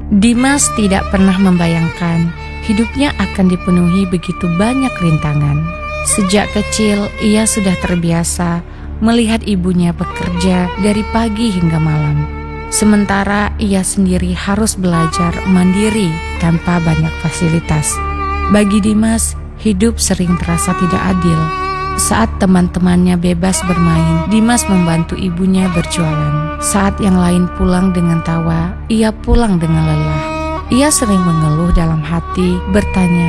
Dimas tidak pernah membayangkan hidupnya akan dipenuhi begitu banyak rintangan. Sejak kecil ia sudah terbiasa melihat ibunya bekerja dari pagi hingga malam. Sementara ia sendiri harus belajar mandiri tanpa banyak fasilitas. Bagi Dimas, hidup sering terasa tidak adil. Saat teman-temannya bebas bermain, Dimas membantu ibunya berjualan. Saat yang lain pulang dengan tawa, ia pulang dengan lelah. Ia sering mengeluh dalam hati, bertanya,